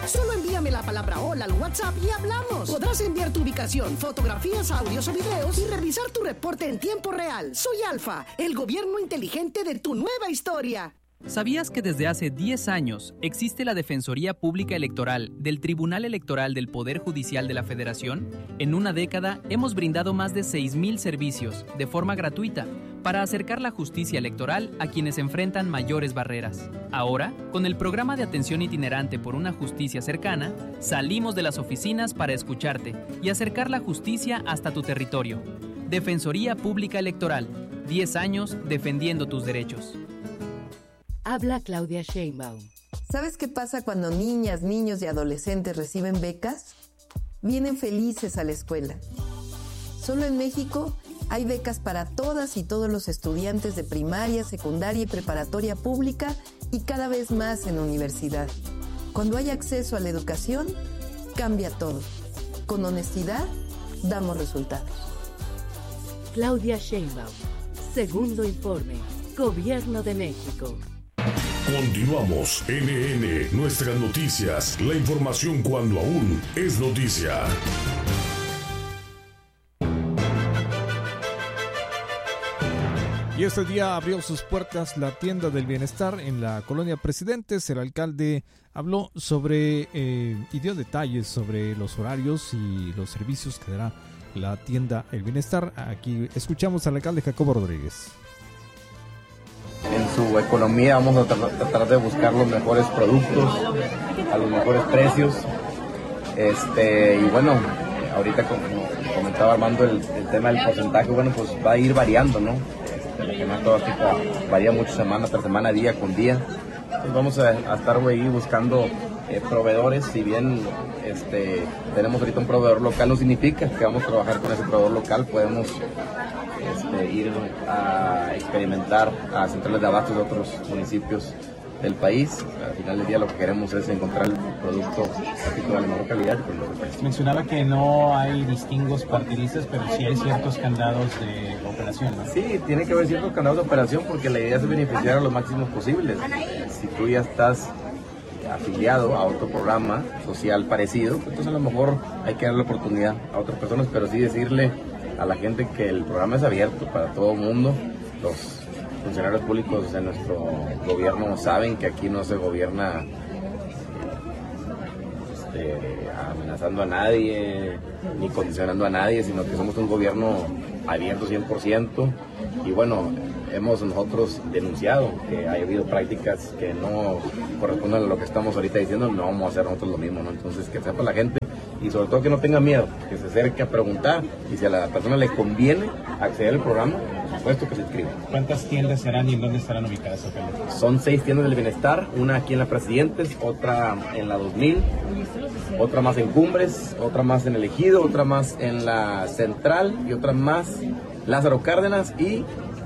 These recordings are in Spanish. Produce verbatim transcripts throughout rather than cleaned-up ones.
Solo envíame la palabra hola al WhatsApp y hablamos. Podrás enviar tu ubicación, fotografías, audios o videos y revisar tu reporte en tiempo real. Soy Alfa, el gobierno inteligente de tu nueva historia. ¿Sabías que desde hace diez años existe la Defensoría Pública Electoral del Tribunal Electoral del Poder Judicial de la Federación? En una década hemos brindado más de seis mil servicios de forma gratuita para acercar la justicia electoral a quienes enfrentan mayores barreras. Ahora, con el programa de atención itinerante por una justicia cercana, salimos de las oficinas para escucharte y acercar la justicia hasta tu territorio. Defensoría Pública Electoral, diez años defendiendo tus derechos. Habla Claudia Sheinbaum. ¿Sabes qué pasa cuando niñas, niños y adolescentes reciben becas? Vienen felices a la escuela. Solo en México hay becas para todas y todos los estudiantes de primaria, secundaria y preparatoria pública y cada vez más en universidad. Cuando hay acceso a la educación, cambia todo. Con honestidad, damos resultados. Claudia Sheinbaum. Segundo informe. Gobierno de México. Continuamos. N N, nuestras noticias. La información cuando aún es noticia. Y este día abrió sus puertas la tienda del bienestar en la colonia Presidentes. El alcalde habló sobre eh, y dio detalles sobre los horarios y los servicios que dará la tienda El Bienestar. Aquí escuchamos al alcalde Jacobo Rodríguez. En su economía vamos a tra- tratar de buscar los mejores productos a los mejores precios. Este, y bueno, ahorita como comentaba Armando, el, el tema del porcentaje, bueno, pues va a ir variando, ¿no? Este, la canasta básica varía mucho semana tras semana, día con día. Entonces vamos a, a estar ahí buscando eh, proveedores. Si bien este, tenemos ahorita un proveedor local, no significa que vamos a trabajar con ese proveedor local. Podemos Este, ir a experimentar a centrales de abasto de otros municipios del país. Al final del día lo que queremos es encontrar el producto de la mejor calidad con los precios. Mencionaba que no hay distingos partidistas, pero sí hay ciertos candados de operación, ¿no? Sí, tiene que haber ciertos candados de operación porque la idea es beneficiar a los máximos posibles. Si tú ya estás afiliado a otro programa social parecido, pues entonces a lo mejor hay que darle la oportunidad a otras personas, pero sí decirle a la gente que el programa es abierto para todo el mundo. Los funcionarios públicos de nuestro gobierno saben que aquí no se gobierna este, amenazando a nadie ni condicionando a nadie, sino que somos un gobierno abierto cien por ciento. Y bueno, hemos nosotros denunciado que ha habido prácticas que no corresponden a lo que estamos ahorita diciendo. No vamos a hacer nosotros lo mismo, ¿no? Entonces que sepa la gente y sobre todo que no tenga miedo, que se acerque a preguntar, y si a la persona le conviene acceder al programa, por supuesto que se inscriba. ¿Cuántas tiendas serán y en dónde estarán ubicadas, alcalde? Son seis tiendas del bienestar, una aquí en la Presidentes, otra en la dos mil, otra más en Cumbres, otra más en El Ejido, otra más en la Central y otra más Lázaro Cárdenas y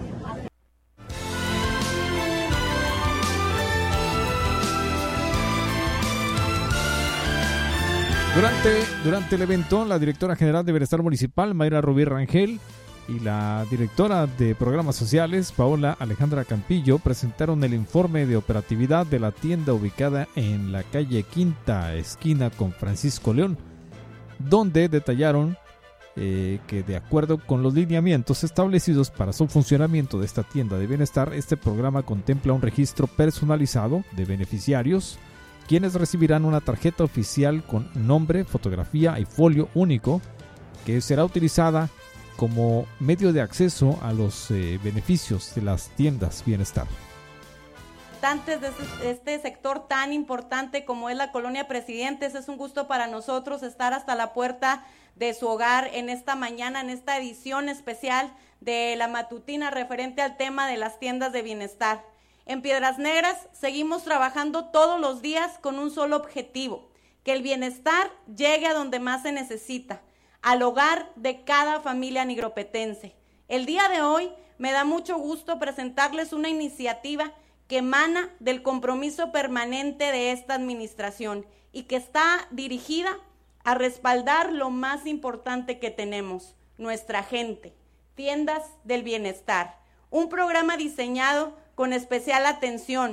Durante, durante el evento, la directora general de Bienestar Municipal, Mayra Rubí Rangel, y la directora de Programas Sociales, Paola Alejandra Campillo, presentaron el informe de operatividad de la tienda ubicada en la calle Quinta, esquina con Francisco León, donde detallaron eh, que de acuerdo con los lineamientos establecidos para su funcionamiento de esta tienda de bienestar, este programa contempla un registro personalizado de beneficiarios, quienes recibirán una tarjeta oficial con nombre, fotografía y folio único, que será utilizada como medio de acceso a los eh, beneficios de las tiendas bienestar. De este, este sector tan importante como es la Colonia Presidentes, es un gusto para nosotros estar hasta la puerta de su hogar en esta mañana, en esta edición especial de la matutina referente al tema de las tiendas de bienestar. En Piedras Negras seguimos trabajando todos los días con un solo objetivo, que el bienestar llegue a donde más se necesita, al hogar de cada familia nigropetense. El día de hoy me da mucho gusto presentarles una iniciativa que emana del compromiso permanente de esta administración y que está dirigida a respaldar lo más importante que tenemos, nuestra gente, Tiendas del Bienestar, un programa diseñado con especial atención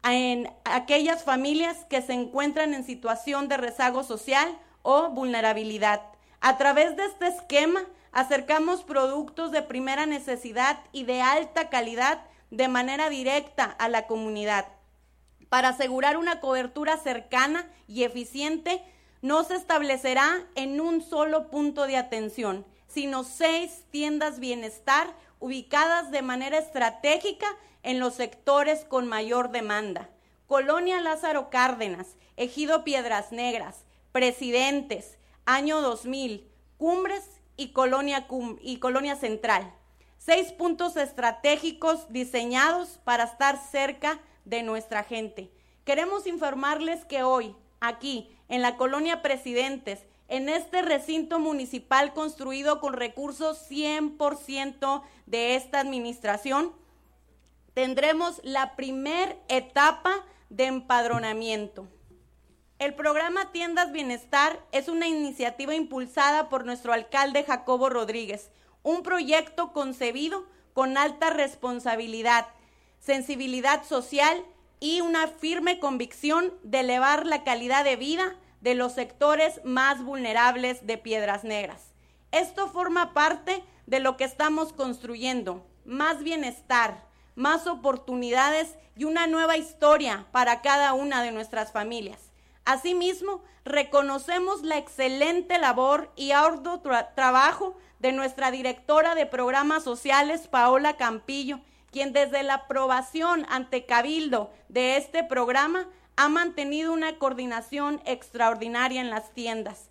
en aquellas familias que se encuentran en situación de rezago social o vulnerabilidad. A través de este esquema, acercamos productos de primera necesidad y de alta calidad de manera directa a la comunidad. Para asegurar una cobertura cercana y eficiente, no se establecerá en un solo punto de atención, sino seis tiendas bienestar ubicadas de manera estratégica en los sectores con mayor demanda. Colonia Lázaro Cárdenas, Ejido Piedras Negras, Presidentes, Año dos mil, Cumbres y Colonia, Cum- y Colonia Central. Seis puntos estratégicos diseñados para estar cerca de nuestra gente. Queremos informarles que hoy, aquí, en la Colonia Presidentes, en este recinto municipal construido con recursos cien por ciento de esta administración, tendremos la primer etapa de empadronamiento. El programa Tiendas Bienestar es una iniciativa impulsada por nuestro alcalde Jacobo Rodríguez, un proyecto concebido con alta responsabilidad, sensibilidad social y una firme convicción de elevar la calidad de vida de los sectores más vulnerables de Piedras Negras. Esto forma parte de lo que estamos construyendo: más bienestar, más oportunidades y una nueva historia para cada una de nuestras familias. Asimismo, reconocemos la excelente labor y arduo tra- trabajo de nuestra directora de programas sociales, Paola Campillo, quien desde la aprobación ante Cabildo de este programa ha mantenido una coordinación extraordinaria en las tiendas.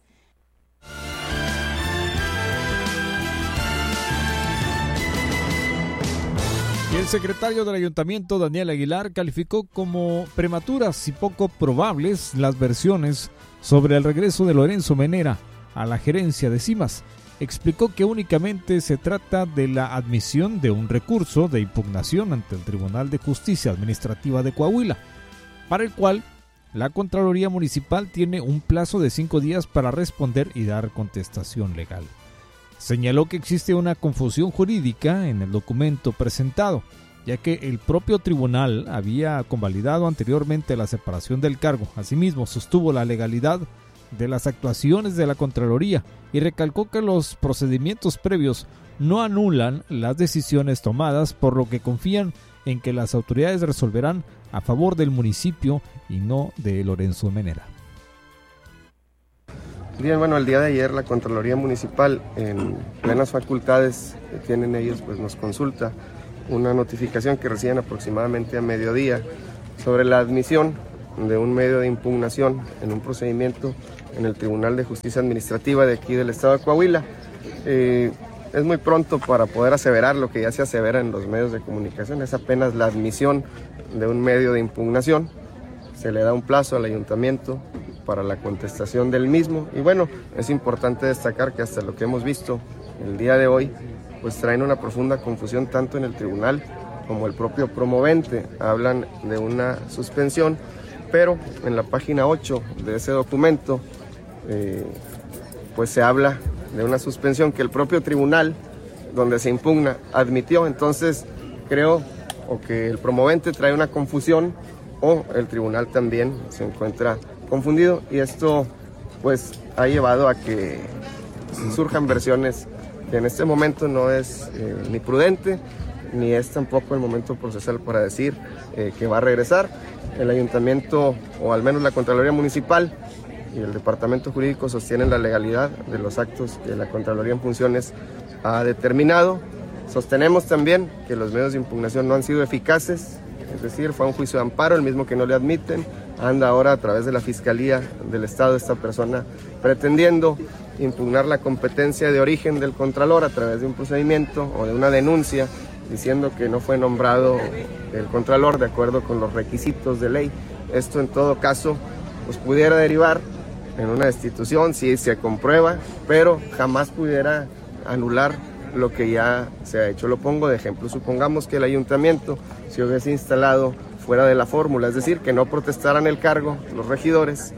Y el secretario del ayuntamiento, Daniel Aguilar, calificó como prematuras y poco probables las versiones sobre el regreso de Lorenzo Menera a la gerencia de Cimas. Explicó que únicamente se trata de la admisión de un recurso de impugnación ante el Tribunal de Justicia Administrativa de Coahuila, para el cual la Contraloría Municipal tiene un plazo de cinco días para responder y dar contestación legal. Señaló que existe una confusión jurídica en el documento presentado, ya que el propio tribunal había convalidado anteriormente la separación del cargo. Asimismo, sostuvo la legalidad de las actuaciones de la Contraloría y recalcó que los procedimientos previos no anulan las decisiones tomadas, por lo que confían en que las autoridades resolverán a favor del municipio y no de Lorenzo Menera. Bien, bueno, el día de ayer la Contraloría Municipal, en plenas facultades que tienen ellos, pues nos consulta una notificación que reciben aproximadamente a mediodía sobre la admisión de un medio de impugnación en un procedimiento en el Tribunal de Justicia Administrativa de aquí del estado de Coahuila. Eh, es muy pronto para poder aseverar lo que ya se asevera en los medios de comunicación, es apenas la admisión de un medio de impugnación. Se le da un plazo al ayuntamiento para la contestación del mismo, y bueno, es importante destacar que hasta lo que hemos visto el día de hoy, pues traen una profunda confusión tanto en el tribunal como el propio promovente. Hablan de una suspensión, pero en la página ocho de ese documento eh, pues se habla de una suspensión que el propio tribunal donde se impugna admitió. Entonces creo o que el promovente trae una confusión o el tribunal también se encuentra confundido, y esto pues ha llevado a que surjan versiones que en este momento no es eh, ni prudente ni es tampoco el momento procesal para decir eh, que va a regresar. El ayuntamiento, o al menos la Contraloría Municipal y el Departamento Jurídico, sostienen la legalidad de los actos que la Contraloría en funciones ha determinado. Sostenemos también que los medios de impugnación no han sido eficaces, es decir, fue un juicio de amparo, el mismo que no le admiten. Anda ahora a través de la Fiscalía del Estado esta persona pretendiendo impugnar la competencia de origen del Contralor a través de un procedimiento o de una denuncia, diciendo que no fue nombrado el Contralor de acuerdo con los requisitos de ley. Esto en todo caso pues pudiera derivar en una destitución si se comprueba, pero jamás pudiera anular lo que ya se ha hecho. Lo pongo de ejemplo: supongamos que el ayuntamiento se hubiese instalado fuera de la fórmula, es decir, que no protestaran el cargo los regidores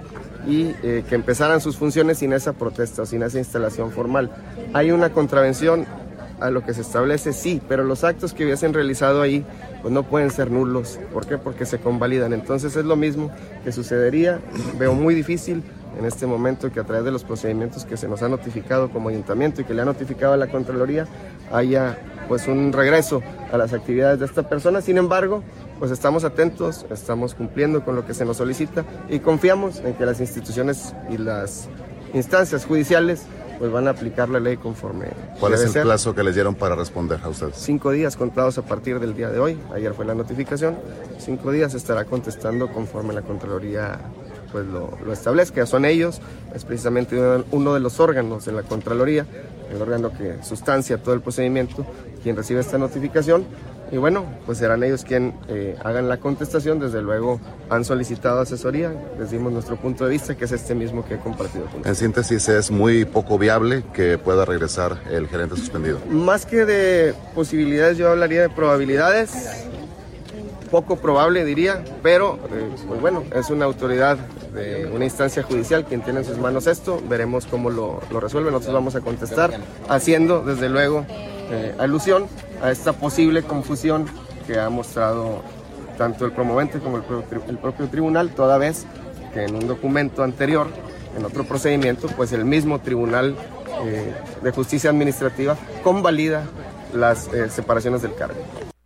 y eh, que empezaran sus funciones sin esa protesta o sin esa instalación formal. Hay una contravención a lo que se establece, sí, pero los actos que hubiesen realizado ahí pues no pueden ser nulos. ¿Por qué? Porque se convalidan. Entonces es lo mismo que sucedería. Veo muy difícil en este momento que a través de los procedimientos que se nos ha notificado como ayuntamiento y que le ha notificado a la Contraloría haya pues un regreso a las actividades de esta persona. Sin embargo, pues estamos atentos, estamos cumpliendo con lo que se nos solicita y confiamos en que las instituciones y las instancias judiciales pues van a aplicar la ley conforme. ¿Cuál es el ser. plazo que les dieron para responder a ustedes? Cinco días contados a partir del día de hoy. Ayer fue la notificación. Cinco días estará contestando conforme la Contraloría pues lo, lo establezca. Son ellos, es precisamente uno de los órganos de la Contraloría, el órgano que sustancia todo el procedimiento, quien recibe esta notificación. Y bueno, pues serán ellos quienes eh, hagan la contestación. Desde luego han solicitado asesoría, les dimos nuestro punto de vista, que es este mismo que he compartido con ustedes. En síntesis, es muy poco viable que pueda regresar el gerente suspendido. Más que de posibilidades, yo hablaría de probabilidades. Poco probable diría, pero eh, pues bueno, es una autoridad de una instancia judicial quien tiene en sus manos esto. Veremos cómo lo, lo resuelve. Nosotros vamos a contestar haciendo desde luego eh, alusión a esta posible confusión que ha mostrado tanto el promovente como el propio, el propio tribunal, toda vez que en un documento anterior, en otro procedimiento, pues el mismo Tribunal eh, de Justicia Administrativa convalida las eh, separaciones del cargo.